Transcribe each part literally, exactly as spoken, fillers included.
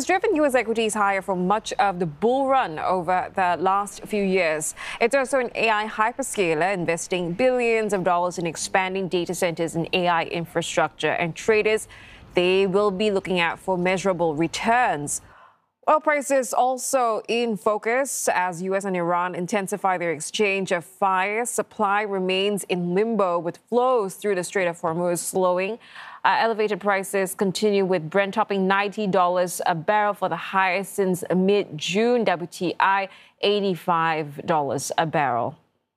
has driven U S equities higher for much of the bull run over the last few years. It's also an A I hyperscaler investing billions of dollars in expanding data centers and A I infrastructure, and traders, they will be looking out for measurable returns. Oil prices also in focus as U S and Iran intensify their exchange of fire. Supply remains in limbo with flows through the Strait of Hormuz slowing. Uh, elevated prices continue with Brent topping ninety dollars a barrel for the highest since mid-June. W T I eighty-five dollars a barrel.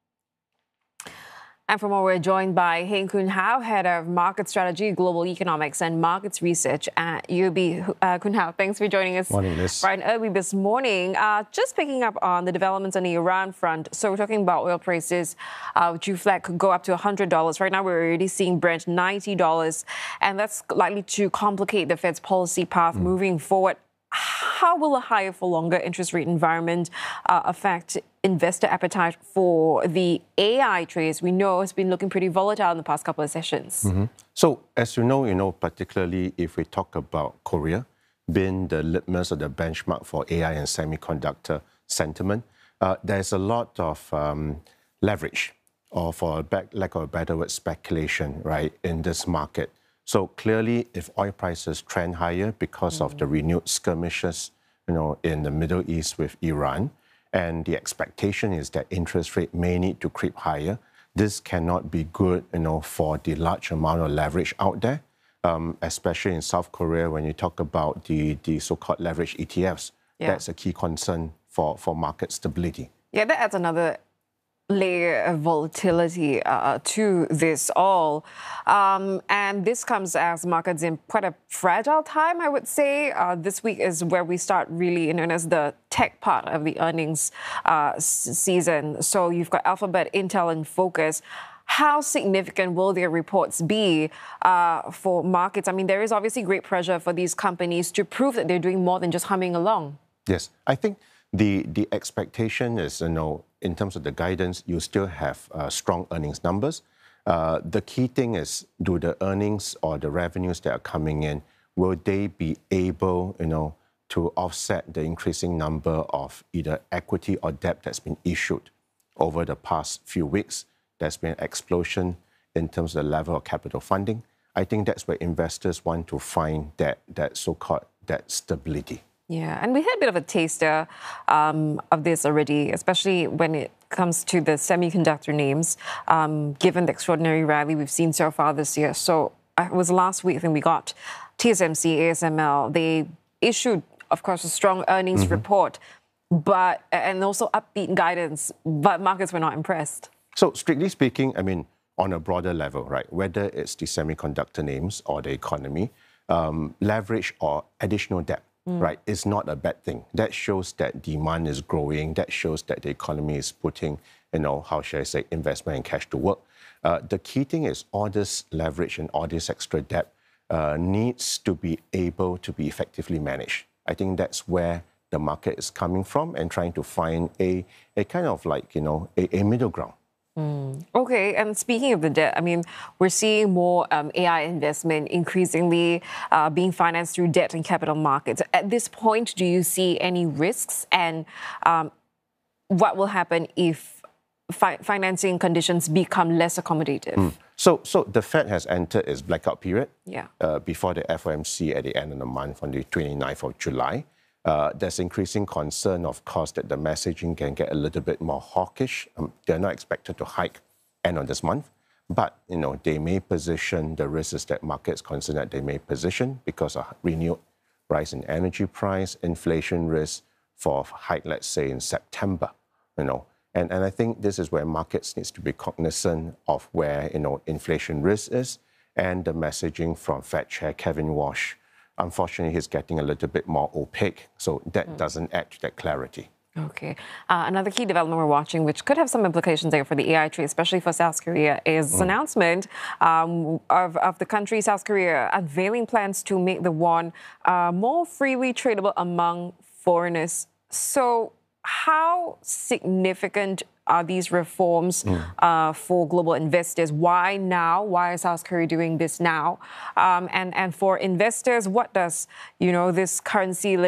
And for more, we're joined by Heng Kun Hao, Head of Market Strategy, Global Economics and Markets Research at U O B. Uh, Kun Hao, thanks for joining us morning, Liz. Bright and early this morning. Uh, just picking up on the developments on the Iran front. So we're talking about oil prices, uh, which you flag could go up to one hundred dollars. Right now, we're already seeing Brent ninety dollars, and that's likely to complicate the Fed's policy path mm. moving forward. How will a higher for longer interest rate environment uh, affect investor appetite for the A I trades? We know it's been looking pretty volatile in the past couple of sessions. Mm-hmm. So, as you know, you know, particularly if we talk about Korea, being the litmus or the benchmark for A I and semiconductor sentiment, uh, there's a lot of um, leverage, or for back, lack of a better word, speculation, right, in this market. So clearly, if oil prices trend higher because mm. of the renewed skirmishes, you know, in the Middle East with Iran, and the expectation is that interest rate may need to creep higher, this cannot be good, you know, for the large amount of leverage out there, um, especially in South Korea when you talk about the, the so-called leverage E T Fs. Yeah. That's a key concern for, for market stability. Yeah, that adds another layer of volatility uh, to this all. Um, and this comes as markets in quite a fragile time, I would say. Uh, this week is where we start really known as the tech part of the earnings uh, season. So you've got Alphabet, Intel, and Focus. How significant will their reports be uh, for markets? I mean, there is obviously great pressure for these companies to prove that they're doing more than just humming along. Yes, I think the, the expectation is, you know, in terms of the guidance, you still have uh, strong earnings numbers. Uh, the key thing is, do the earnings or the revenues that are coming in, will they be able, you know, to offset the increasing number of either equity or debt that's been issued over the past few weeks? There's been an explosion in terms of the level of capital funding. I think that's where investors want to find that, that so-called debt stability. Yeah, and we had a bit of a taster um, of this already, especially when it comes to the semiconductor names, um, given the extraordinary rally we've seen so far this year. So uh, it was last week when we got T S M C, A S M L. They issued, of course, a strong earnings mm-hmm. report, but and also upbeat guidance, but markets were not impressed. So strictly speaking, I mean, on a broader level, right, whether it's the semiconductor names or the economy, um, leverage or additional debt, Mm. right, it's not a bad thing. That shows that demand is growing. That shows that the economy is putting, you know, how should I say, investment and cash to work. Uh, the key thing is all this leverage and all this extra debt uh, needs to be able to be effectively managed. I think that's where the market is coming from and trying to find a, a kind of like, you know, a, a middle ground. Mm. Okay, and speaking of the debt, I mean, we're seeing more um, A I investment increasingly uh, being financed through debt and capital markets. At this point, do you see any risks, and um, what will happen if fi financing conditions become less accommodative? Mm. So, so the Fed has entered its blackout period yeah. uh, before the F O M C at the end of the month on the twenty-ninth of July. Uh, there's increasing concern, of course, that the messaging can get a little bit more hawkish. Um, they're not expected to hike end of this month, but you know they may position the risks that markets concerned that they may position because of renewed rise in energy price, inflation risk for hike, let's say in September. You know, and and I think this is where markets needs to be cognizant of where you know inflation risk is, and the messaging from Fed Chair Kevin Walsh. Unfortunately, he's getting a little bit more opaque, so that mm. doesn't add to that clarity. Okay. Uh, another key development we're watching, which could have some implications there for the A I trade, especially for South Korea, is mm. announcement um, of, of the country, South Korea, unveiling plans to make the won uh, more freely tradable among foreigners. So how significant are these reforms mm. uh, for global investors? Why now? Why is South Korea doing this now? Um, and, and for investors, what does, you know, this currency